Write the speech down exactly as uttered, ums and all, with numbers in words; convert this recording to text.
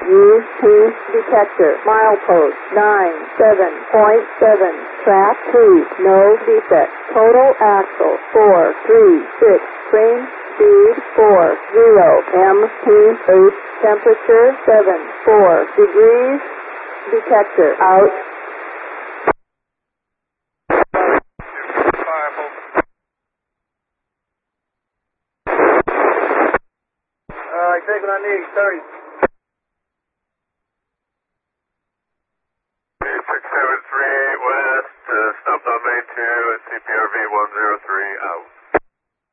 U P detector. Milepost nine seven point seven. Track two. No defect. Total axle four three six. Train speed four zero. M P eight. Temperature seven four degrees. Detector out. Alright, take what I need, thirty. six seven three west, uh, stopped on main two at C P R V one zero three, out.